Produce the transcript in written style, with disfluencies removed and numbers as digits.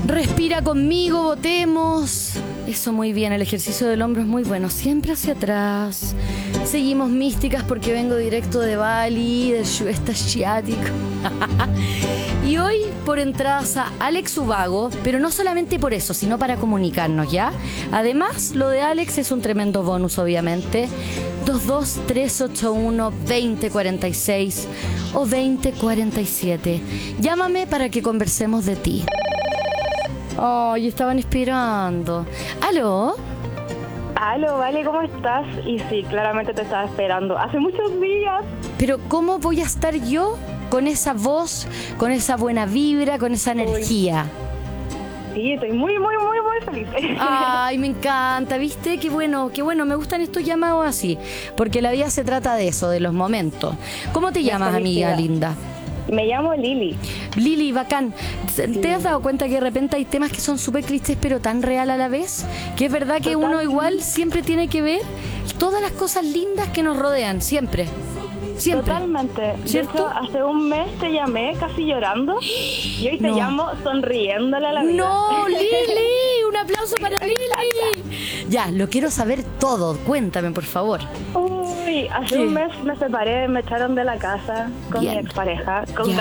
Respira conmigo, votemos. Eso, muy bien, el ejercicio del hombro es muy bueno. Siempre hacia atrás. Seguimos místicas porque vengo directo de Bali, del sudeste asiático. Y hoy por entradas a Alex Ubago, pero no solamente por eso, sino para comunicarnos, ¿ya? Además, lo de Alex es un tremendo bonus, obviamente. 22381-2046 o 2047. Llámame para que conversemos de ti. Ay, estaban esperando. ¿Aló? Aló, Vale, ¿cómo estás? Y sí, claramente te estaba esperando hace muchos días. Pero ¿cómo voy a estar yo con esa voz, con esa buena vibra, con esa energía? Sí, estoy muy feliz. Ay, me encanta, ¿viste? Qué bueno, me gustan estos llamados así, porque la vida se trata de eso, de los momentos. ¿Cómo te llamas, amiga linda? Me llamo Lili. Lili, bacán. ¿Te has dado cuenta que de repente hay temas que son súper tristes pero tan real a la vez? Que es verdad que uno igual siempre tiene que ver todas las cosas lindas que nos rodean, siempre. Siempre. Totalmente. ¿Cierto? De hecho, hace un mes te llamé casi llorando y hoy te llamo sonriéndole a la vida. ¡No, Lili! ¡Un aplauso para Lili! Ya, lo quiero saber todo. Cuéntame, por favor. Uy, hace un mes me separé, me echaron de la casa con mi expareja, con Ya.